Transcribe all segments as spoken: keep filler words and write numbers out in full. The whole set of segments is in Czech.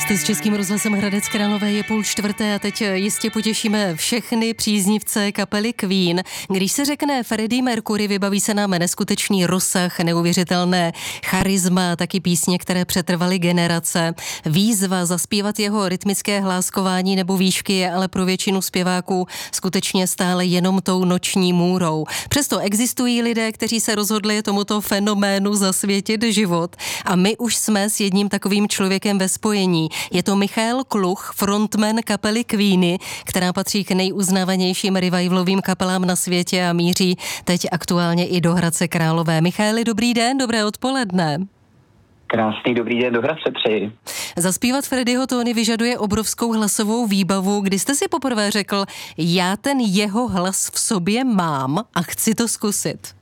Jste s Českým rozhlasem Hradec Králové, je půl čtvrté a teď jistě potěšíme všechny příznivce kapely Queen. Když se řekne Freddie Mercury, vybaví se nám neskutečný rozsah, neuvěřitelné charisma, taky písně, které přetrvaly generace. Výzva zaspívat jeho rytmické hláskování nebo výšky je ale pro většinu zpěváků skutečně stále jenom tou noční můrou. Přesto existují lidé, kteří se rozhodli tomuto fenoménu zasvětit život a my už jsme s jedním takovým člověkem ve spojení. Je to Michael Kluch, frontman kapely Queeny, která patří k nejuznávanějším revivalovým kapelám na světě a míří teď aktuálně i do Hradce Králové. Michaeli, dobrý den, dobré odpoledne. Krásný dobrý den do Hradce přeji. Zaspívat Freddieho tóny vyžaduje obrovskou hlasovou výbavu. Kdy jste si poprvé řekl, já ten jeho hlas v sobě mám a chci to zkusit?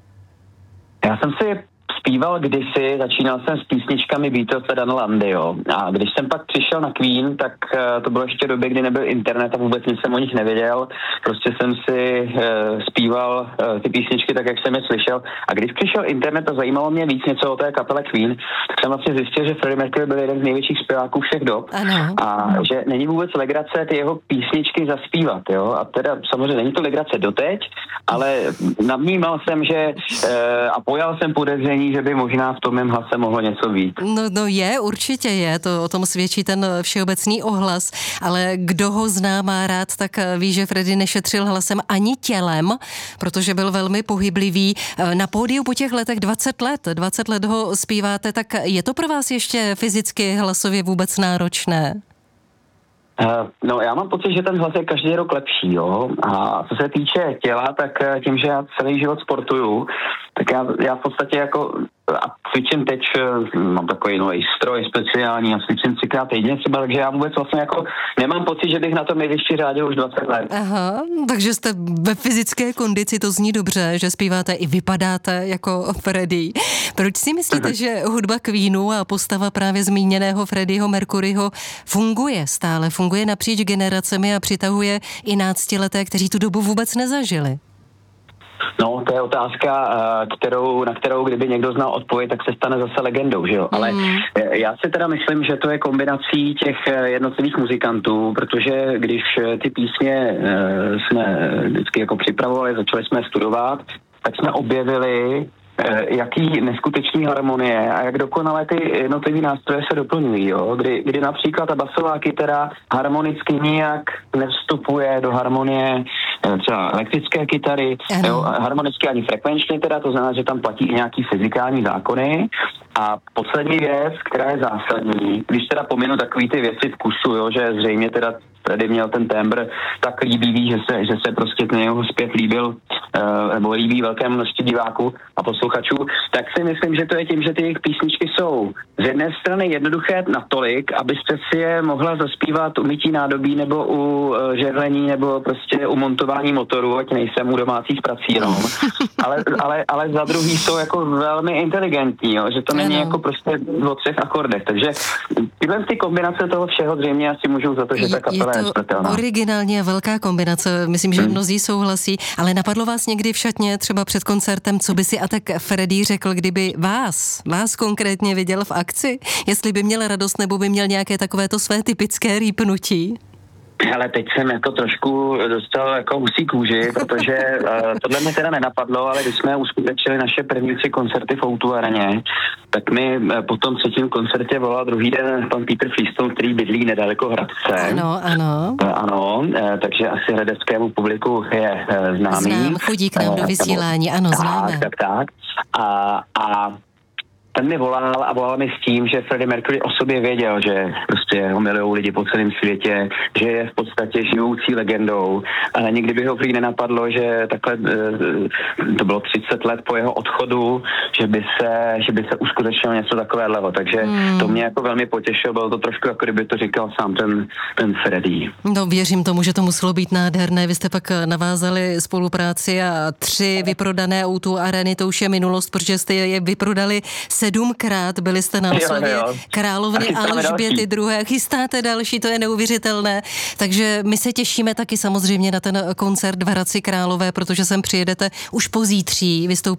Já jsem si zpíval kdysi, začínal jsem s písničkami Beatles a Dana Landyho. A když jsem pak přišel na Queen, tak uh, to bylo ještě době, kdy nebyl internet a vůbec nic jsem o nich nevěděl. Prostě jsem si uh, zpíval uh, ty písničky tak, jak jsem je slyšel. A když přišel internet a zajímalo mě víc něco o té kapele Queen, tak jsem vlastně zjistil, že Freddie Mercury byl jeden z největších zpěváků všech dob. Ano. A že není vůbec legrace ty jeho písničky zaspívat, jo. A teda samozřejmě není to legrace doteď, ale navnímal jsem, že uh, a pojal jsem podezření, že by možná v tom mém hlase mohlo něco víc. No, no je, určitě je, to o tom svědčí ten všeobecný ohlas, ale kdo ho zná, má rád, tak ví, že Freddie nešetřil hlasem ani tělem, protože byl velmi pohyblivý. Na pódiu po těch letech dvacet let, dvacet let ho zpíváte, tak je to pro vás ještě fyzicky hlasově vůbec náročné? Uh, no, já mám pocit, že ten hlas je každý rok lepší, jo. A co se týče těla, tak tím, že já celý život sportuju, tak já, já v podstatě jako a cvičím teď, mám takový nový stroj speciální a cvičím třikrát týdně třeba, takže já vůbec vlastně jako nemám pocit, že bych na tom jevišti řádil už dvacet let. Aha, takže jste ve fyzické kondici, to zní dobře, že zpíváte i vypadáte jako Freddie. Proč si myslíte, že hudba Queenu a postava právě zmíněného Freddieho Mercuryho funguje stále, funguje napříč generacemi a přitahuje i náctileté, kteří tu dobu vůbec nezažili? No, to je otázka, kterou, na kterou kdyby někdo znal odpověď, tak se stane zase legendou, že jo? Ale mm. já si teda myslím, že to je kombinací těch jednotlivých muzikantů, protože když ty písně jsme vždycky jako připravovali, začali jsme studovat, tak jsme objevili, jaký neskutečný harmonie a jak dokonale ty jednotlivý nástroje se doplňují, jo? Kdy, kdy například ta basová kytara harmonicky nijak nevstupuje do harmonie třeba elektrické kytary, jo? Harmonicky ani frekvenčně teda, to znamená, že tam platí i nějaký fyzikální zákony. A poslední věc, která je zásadní, když teda pominu takový ty věci vkusu, jo, že zřejmě teda tady měl ten tembr tak líbivý, že se, že se prostě ten jeho zpěv líbil, uh, nebo líbí velké množství diváků a posluchačů, tak si myslím, že to je tím, že ty jejich písničky jsou z jedné strany jednoduché natolik, abyste si je mohla zaspívat u mytí nádobí nebo u uh, žehlení nebo prostě u montování motoru, ať nejsem u domácích prací, no. ale, ale, ale za druhý jsou jako velmi inteligentní, jo, že to není jako prostě o třech akordech, takže tyhle ty kombinace toho všeho zřejmě asi můžou za to, že ta kapela je to originálně velká kombinace, myslím, že mnozí souhlasí, ale napadlo vás někdy v šatně, třeba před koncertem, co by si a tak Freddie řekl, kdyby vás, vás konkrétně viděl v akci? Jestli by měl radost, nebo by měl nějaké takovéto své typické rýpnutí? Ale teď jsem jako trošku dostal jako husí kůži, protože uh, tohle mi teda nenapadlo, ale když jsme uskutečnili naše první tři koncerty v O dva areně, tak mi uh, po tom třetím koncertě volal druhý den pan Peter Freestone, který bydlí nedaleko Hradce. Ano, ano. Uh, ano, uh, takže asi hradeckému publiku je uh, známý. Znám, chodí k nám uh, do vysílání, ano, známe. Tak, tak, tak. A, a ten mi volal a volal mi s tím, že Freddie Mercury o sobě věděl, že prostě ho milují lidi po celém světě, že je v podstatě živoucí legendou. Ale nikdy by ho prý nenapadlo, že takhle to bylo třicet let po jeho odchodu, že by se, že by se uskutečnilo něco takového. Takže hmm. to mě jako velmi potěšilo, bylo to trošku, jako kdyby to říkal sám ten, ten Freddie. No věřím tomu, že to muselo být nádherné. Vy jste pak navázali spolupráci a tři vyprodané O dva areny, to už je minulost, protože jste je vyprodali sedmkrát, byli jste na oslavě královny Alžběty druhé. Chystáte další, to je neuvěřitelné. Takže my se těšíme taky samozřejmě na ten koncert v Hradci Králové, protože sem přijedete už pozítří, vystoupíte